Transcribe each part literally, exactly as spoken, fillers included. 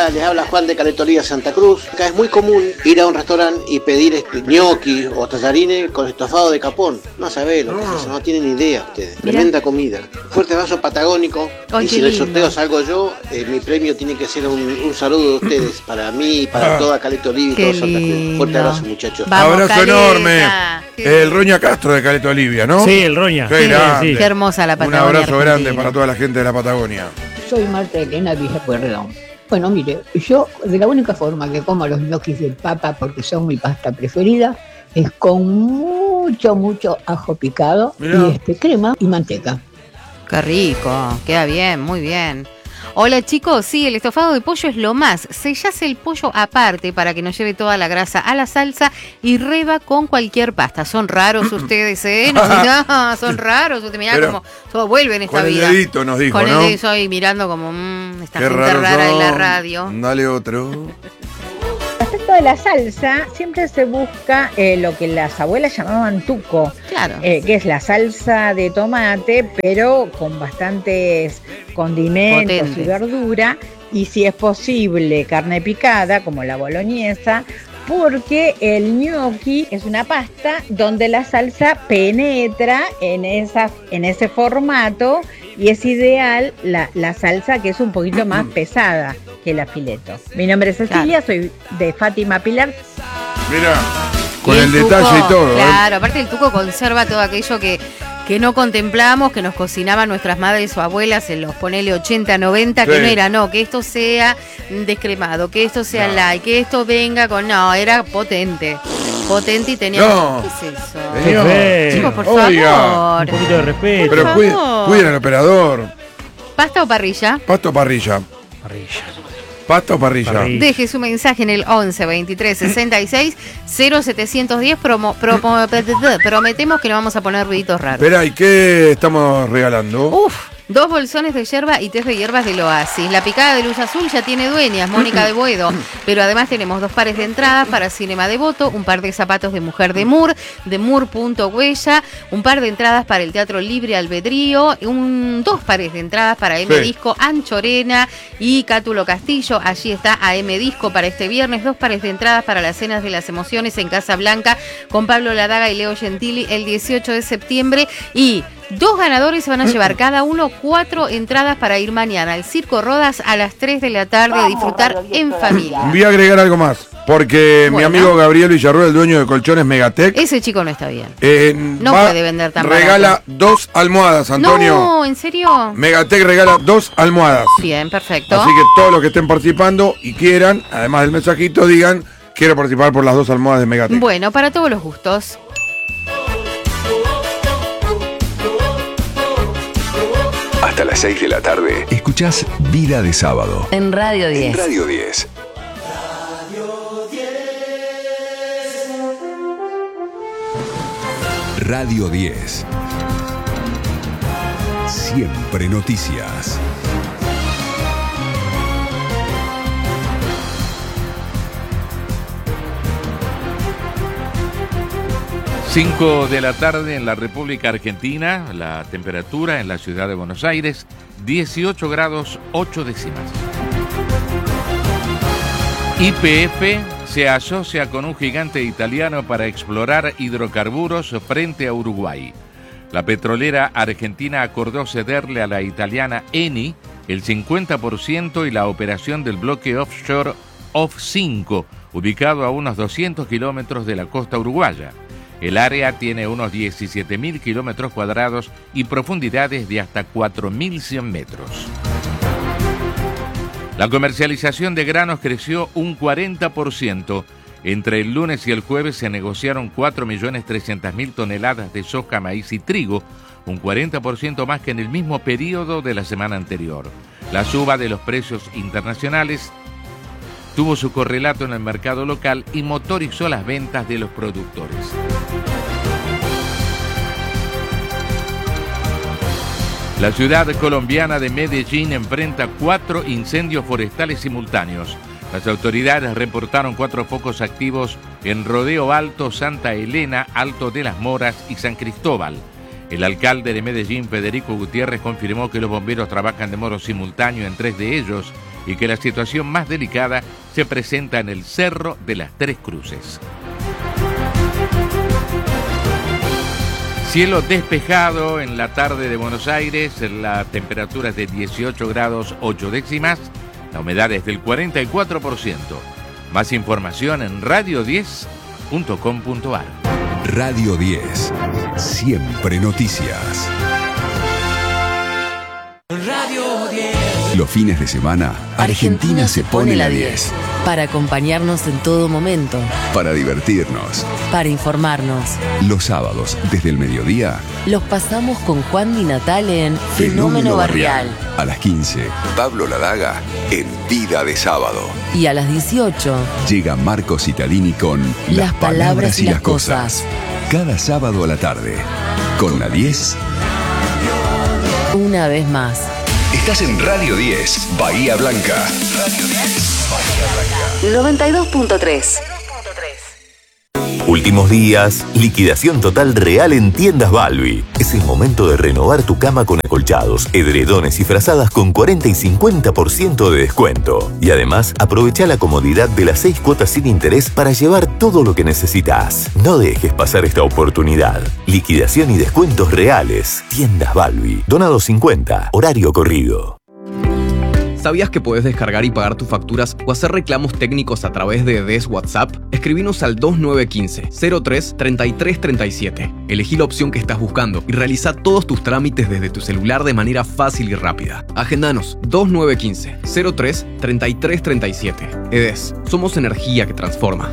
Hola, les habla Juan de Caletoría Santa Cruz. Acá es muy común ir a un restaurante y pedir este, gnocchi o tallarines con estofado de capón. No sabés lo que es eso, no tienen idea ustedes. Mirá. Tremenda comida. Fuerte abrazo patagónico. Ay, y si qué en el lindo. sorteo salgo yo, eh, mi premio tiene que ser un, un saludo de ustedes para mí y para toda Caleta Olivia y Qué todo Santa Cruz. lindo. Fuerte abrazo, muchachos. Vamos, Abrazo Caleta. enorme. Qué- El Roña Castro de Caleta Olivia, ¿no? Sí, el Roña. Qué Sí, grande. sí. Qué hermosa la Un Patagonia abrazo argentina. grande para toda la gente de la Patagonia. Soy Marta Elena Villapueyrredón. Bueno, mire, yo de la única forma que como los ñoquis del Papa, porque son mi pasta preferida, es con mucho, mucho ajo picado Mirá. y este crema y manteca. Qué rico, queda bien, muy bien. Hola chicos, sí, el estofado de pollo es lo más. Sellás el pollo aparte para que no lleve toda la grasa a la salsa y reba con cualquier pasta. Son raros ustedes, ¿eh? No, no, son raros. Ustedes mirá Pero cómo todo vuelve en esta con el vida. dedito nos dijo, Con ¿no? el dedito ahí mirando como, mmm, esta Qué gente raro rara en la son. radio. Dale otro. Respecto de la salsa, siempre se busca eh, lo que las abuelas llamaban tuco, Claro. eh, que es la salsa de tomate, pero con bastantes condimentos Potente. y verdura, y si es posible carne picada, como la boloñesa, porque el gnocchi es una pasta donde la salsa penetra en, esa, en ese formato y es ideal la, la salsa que es un poquito más pesada que la fileto. Mi nombre es Cecilia, soy de Fátima Pilar. Mira, con Y el, tuco, detalle y todo. ¿eh? Claro, aparte el tuco conserva todo aquello que, que no contemplamos, que nos cocinaban nuestras madres o abuelas en los ponele ochenta, noventa, que Sí. no era, no, que esto sea descremado, que esto sea No. light, que esto venga con, no, era potente. Potente y tenía... No. ¿Qué es eso? Señor, feo. Chicos, por Oiga. favor. Un poquito de respeto. Pero Por cuiden, favor. cuiden al operador. ¿Pasta o parrilla? Pasto o parrilla. Parrilla. Pasto o parrilla. Parrilla. Deje su mensaje en el once, veintitrés, sesenta y seis, cero setecientos diez. Promo, promo- prometemos que no vamos a poner ruiditos raros. Espera, ¿y qué estamos regalando? Uf, dos bolsones de yerba y té de hierbas del Oasis. La picada de luz azul ya tiene dueñas, Mónica de Boedo. Pero además tenemos dos pares de entradas para Cinema Devoto, un par de zapatos de Mujer de Mur, de Mur.huella, un par de entradas para el Teatro Libre Albedrío, un, dos pares de entradas para M Sí. Disco, Anchorena y Cátulo Castillo. Allí está A M Disco para este viernes, dos pares de entradas para las Cenas de las Emociones en Casa Blanca con Pablo Ladaga y Leo Gentili el dieciocho de septiembre y dos ganadores se van a llevar cada uno cuatro entradas para ir mañana al Circo Rodas a las tres de la tarde a disfrutar en familia. Voy a agregar algo más. Porque Bueno. mi amigo Gabriel Villarruel, el dueño de Colchones Megatec, Ese chico no está bien. eh, No va- puede vender tan regala barato. dos almohadas, Antonio. No, ¿en serio? Megatec regala dos almohadas. Bien, perfecto. Así que todos los que estén participando y quieran, además del mensajito, digan, quiero participar por las dos almohadas de Megatec. Bueno, para todos los gustos. Hasta las seis de la tarde, escuchás Vida de Sábado. En Radio En diez. Radio diez. Radio diez. Siempre noticias. cinco de la tarde en la República Argentina, la temperatura en la ciudad de Buenos Aires, dieciocho grados ocho décimas. Y P F se asocia con un gigante italiano para explorar hidrocarburos frente a Uruguay. La petrolera argentina acordó cederle a la italiana Eni el cincuenta por ciento y la operación del bloque offshore O F cinco, ubicado a unos doscientos kilómetros de la costa uruguaya. El área tiene unos diecisiete mil kilómetros cuadrados y profundidades de hasta cuatro mil cien metros. La comercialización de granos creció un cuarenta por ciento. Entre el lunes y el jueves se negociaron cuatro millones trescientas mil toneladas de soja, maíz y trigo, un cuarenta por ciento más que en el mismo periodo de la semana anterior. La suba de los precios internacionales tuvo su correlato en el mercado local y motorizó las ventas de los productores. La ciudad colombiana de Medellín enfrenta cuatro incendios forestales simultáneos. Las autoridades reportaron cuatro focos activos en Rodeo Alto, Santa Elena, Alto de las Moras y San Cristóbal. El alcalde de Medellín, Federico Gutiérrez, confirmó que los bomberos trabajan de modo simultáneo en tres de ellos y que la situación más delicada se presenta en el Cerro de las Tres Cruces. Cielo despejado en la tarde de Buenos Aires, la temperatura es de dieciocho grados ocho décimas, la humedad es del cuarenta y cuatro por ciento. Más información en radio diez punto com punto ar. Radio diez, siempre noticias. Radio diez. Los fines de semana, Argentina, Argentina se pone la diez. Para acompañarnos en todo momento. Para divertirnos. Para informarnos. Los sábados, desde el mediodía, los pasamos con Juan Di Natale en Fenómeno, Fenómeno Barrial. A las quince, Pablo Ladaga en Vida de Sábado. Y a las dieciocho, llega Marco Cittadini con Las, las palabras, palabras y las cosas. cosas. Cada sábado a la tarde, con la diez. Una vez más. Estás en Radio diez, Bahía Blanca. Radio diez, Bahía Blanca. noventa y dos punto tres. Últimos días, liquidación total real en Tiendas Balbi. Es el momento de renovar tu cama con acolchados, edredones y frazadas con cuarenta y cincuenta por ciento de descuento. Y además, aprovecha la comodidad de las seis cuotas sin interés para llevar todo lo que necesitas. No dejes pasar esta oportunidad. Liquidación y descuentos reales. Tiendas Balbi. Donado cincuenta, horario corrido. ¿Sabías que puedes descargar y pagar tus facturas o hacer reclamos técnicos a través de D E S WhatsApp? Escribinos al dos nueve uno cinco, cero tres, treinta y tres treinta y siete. Elegí la opción que estás buscando y realiza todos tus trámites desde tu celular de manera fácil y rápida. Agendanos dos nueve uno cinco, cero tres, treinta y tres treinta y siete. E D E S, somos energía que transforma.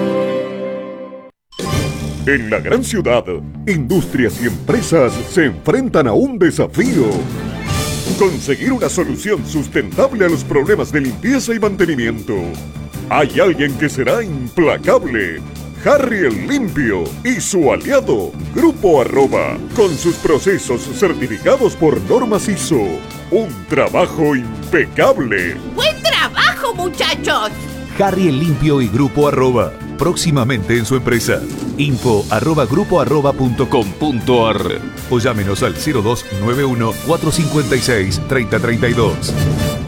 En la gran ciudad, industrias y empresas se enfrentan a un desafío. Conseguir una solución sustentable a los problemas de limpieza y mantenimiento. Hay alguien que será implacable. Harry el Limpio y su aliado, Grupo Arroba, con sus procesos certificados por normas I S O. Un trabajo impecable. ¡Buen trabajo, muchachos! Harry el Limpio y Grupo Arroba, próximamente en su empresa. Info arroba grupo arroba punto com punto ar o llámenos al cero dos nueve uno, cuatro cinco seis, tres cero tres dos.